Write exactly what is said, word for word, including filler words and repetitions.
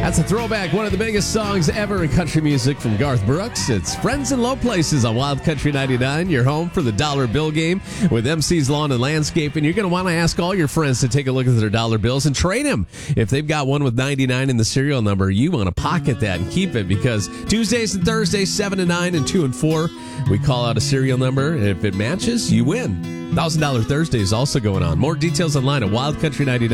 That's a throwback, one of the biggest songs ever in country music from Garth Brooks. It's Friends in Low Places on Wild Country ninety-nine. You're home for the Dollar Bill Game with M C's Lawn and Landscaping. You're going to want to ask all your friends to take a look at their dollar bills and trade them. If they've got one with ninety-nine in the serial number, you want to pocket that and keep it, because Tuesdays and Thursdays, seven to nine and two and four, we call out a serial number, and if it matches, you win. one thousand dollars Thursday is also going on. More details online at Wild Country ninety-nine.